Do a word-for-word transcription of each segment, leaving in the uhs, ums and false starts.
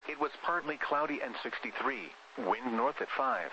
it was partly cloudy and sixty-three, wind north at five.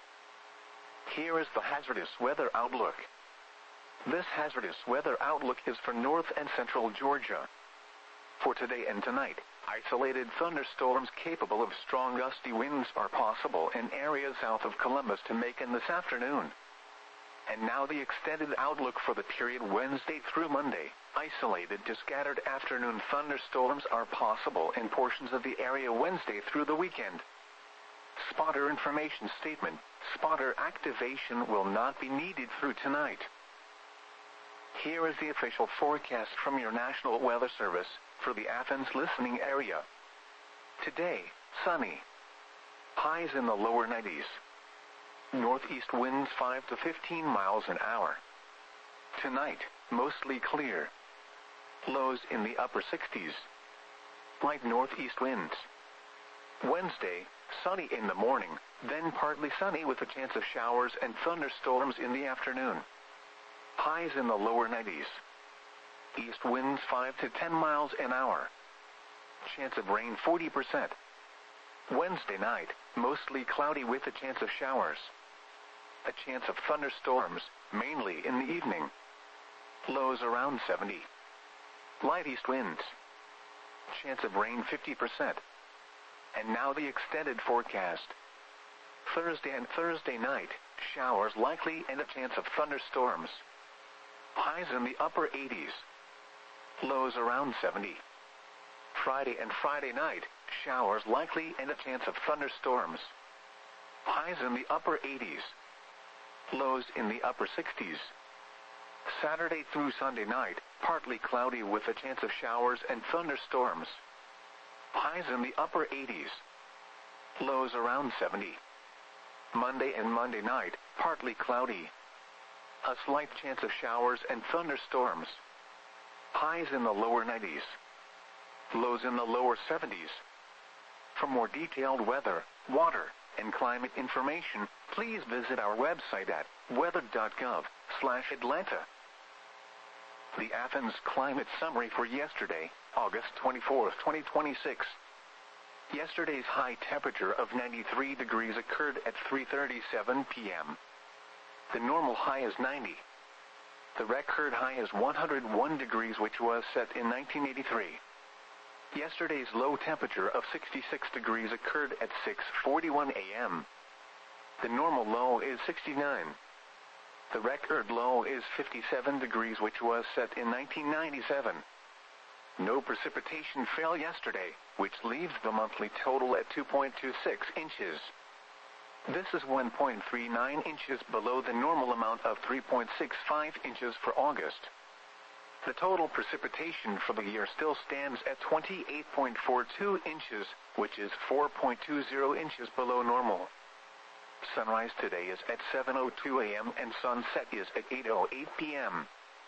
Here is the hazardous weather outlook. This hazardous weather outlook is for north and central Georgia. For today and tonight, isolated thunderstorms capable of strong gusty winds are possible in areas south of Columbus to Macon this afternoon. And now the extended outlook for the period Wednesday through Monday. Isolated to scattered afternoon thunderstorms are possible in portions of the area Wednesday through the weekend. Spotter information statement. Spotter activation will not be needed through tonight. Here is the official forecast from your National Weather Service for the Athens listening area. Today, sunny. Highs in the lower nineties. Northeast winds five to fifteen miles an hour. Tonight, mostly clear. Lows in the upper sixties. Light northeast winds. Wednesday, sunny in the morning, then partly sunny with a chance of showers and thunderstorms in the afternoon. Highs in the lower nineties. East winds five to ten miles an hour. Chance of rain forty percent. Wednesday night, mostly cloudy with a chance of showers. A chance of thunderstorms, mainly in the evening. Lows around seventy. Light east winds. Chance of rain fifty percent. And now the extended forecast. Thursday and Thursday night, showers likely and a chance of thunderstorms. Highs in the upper eighties. Lows around seventy. Friday and Friday night, showers likely and a chance of thunderstorms. Highs in the upper eighties. Lows in the upper sixties. Saturday through Sunday night, partly cloudy with a chance of showers and thunderstorms. Highs in the upper eighties. Lows around seventy. Monday and Monday night, partly cloudy. A slight chance of showers and thunderstorms. Highs in the lower nineties. Lows in the lower seventies. For more detailed weather, water, and climate information, please visit our website at weather dot gov slash Atlanta. The Athens Climate Summary for yesterday, August twenty-fourth, twenty twenty-six. Yesterday's high temperature of ninety-three degrees occurred at three thirty-seven p m The normal high is ninety. The record high is one hundred one degrees, which was set in nineteen eighty-three. Yesterday's low temperature of sixty-six degrees occurred at six forty-one a m The normal low is sixty-nine. The record low is fifty-seven degrees, which was set in nineteen ninety-seven. No precipitation fell yesterday, which leaves the monthly total at two point two six inches. This is one point three nine inches below the normal amount of three point six five inches for August. The total precipitation for the year still stands at twenty-eight point four two inches, which is four point two zero inches below normal. Sunrise today is at seven oh two a m and sunset is at eight oh eight p m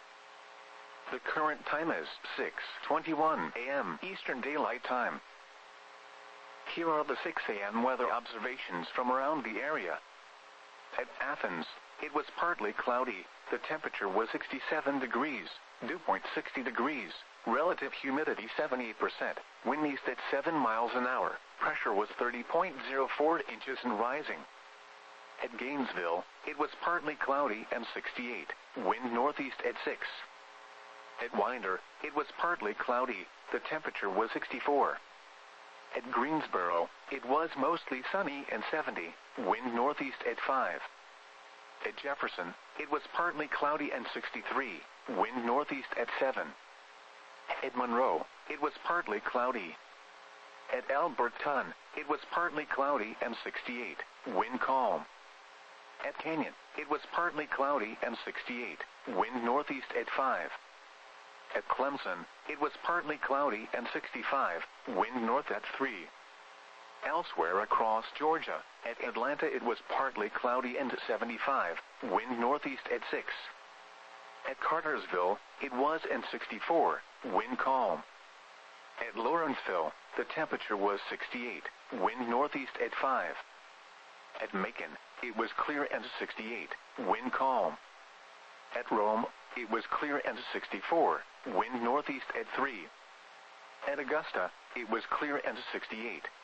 The current time is six twenty-one a m Eastern Daylight Time. Here are the six a m weather observations from around the area. At Athens, it was partly cloudy. The temperature was sixty-seven degrees, dew point sixty degrees, relative humidity seventy-eight percent, wind east at seven miles an hour, pressure was thirty point zero four inches and rising. At Gainesville, it was partly cloudy and sixty-eight, wind northeast at six. At Winder, it was partly cloudy, the temperature was sixty-four. At Greensboro, it was mostly sunny and seventy, wind northeast at five. At Jefferson, it was partly cloudy and sixty-three, wind northeast at seven. At Monroe, it was partly cloudy. At Alberton, it was partly cloudy and sixty-eight, wind calm. At Canyon, it was partly cloudy and sixty-eight, wind northeast at five. At Clemson, it was partly cloudy and sixty-five, wind north at three. Elsewhere across Georgia, at Atlanta it was partly cloudy and seventy-five, wind northeast at six. At Cartersville, it was and sixty-four, wind calm. At Lawrenceville, the temperature was sixty-eight, wind northeast at five. At Macon, it was clear and sixty-eight, wind calm. At Rome, it was clear and sixty-four, wind northeast at three. At Augusta, it was clear and sixty-eight,